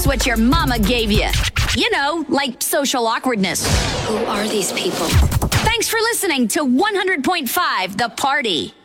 Plus what your mama gave you. You know, like social awkwardness. Who are these people? Thanks for listening to 100.5 The Party.